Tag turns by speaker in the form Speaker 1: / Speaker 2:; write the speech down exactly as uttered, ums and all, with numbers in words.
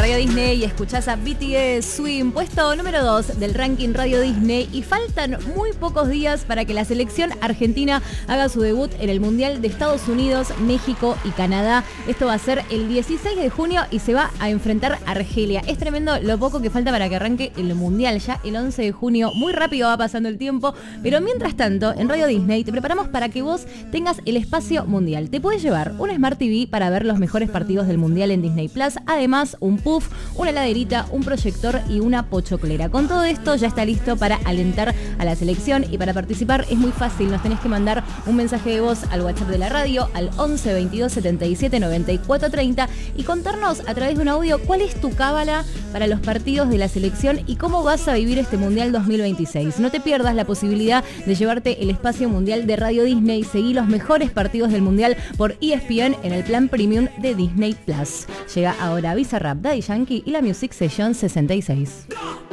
Speaker 1: Radio Disney y escuchás a B T S Swim, puesto número dos del ranking Radio Disney, y faltan muy pocos días para que la selección argentina haga su debut en el Mundial de Estados Unidos, México y Canadá. Esto va a ser el dieciséis de junio y se va a enfrentar a Argelia. Es tremendo lo poco que falta para que arranque el Mundial, ya el once de junio, muy rápido va pasando el tiempo, pero mientras tanto, en Radio Disney te preparamos para que vos tengas el espacio mundial. Te puedes llevar un Smart T V para ver los mejores partidos del Mundial en Disney Plus, además un puff, una heladerita, un proyector y una pochoclera. Con todo esto ya está listo para alentar a la selección, y para participar es muy fácil, nos tenés que mandar un mensaje de voz al WhatsApp de la radio al once veintidós setenta y siete noventa y cuatro treinta y contarnos a través de un audio cuál es tu cábala para los partidos de la selección y cómo vas a vivir este Mundial dos mil veintiséis. No te pierdas la posibilidad de llevarte el espacio mundial de Radio Disney. Seguí los mejores partidos del Mundial por E S P N en el plan premium de Disney Plus. Llega ahora Bizarrap, Daddy Yankee y la Music Session sesenta y seis.